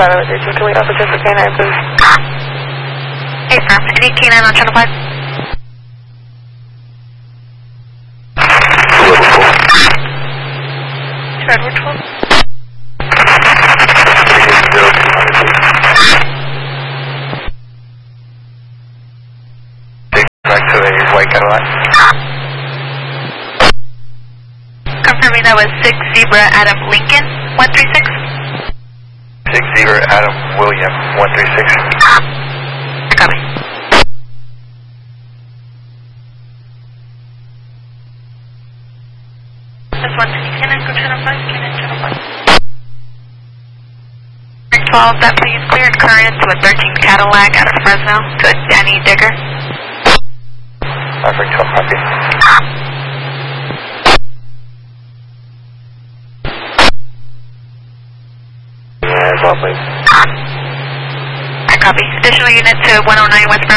Shadow 32, can we also just a canine, please? Hey, firm. Any canine on channel 5? Edward 12. Back to a white Cadillac. Confirming that was 6 Zebra Adam Lincoln 136. 6 Zebra Adam William 136. Copy. That's 1 canine, go channel 5, canine channel 5. 12, that please cleared current to a 13 Cadillac out of Fresno to a Danny Digger. Maverick 12, copy. Yeah, as well, please. I copy. Additional unit to 109 West